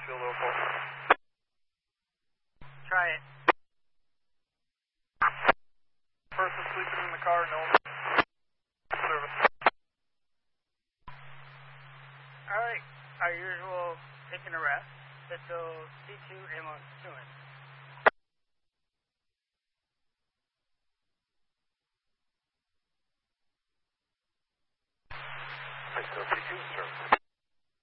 Field Airport. Try it. Person sleeping in the car, no service. Alright, our usual taking a rest. Pistol C2 ammo 2 in. Pistol C2, sir.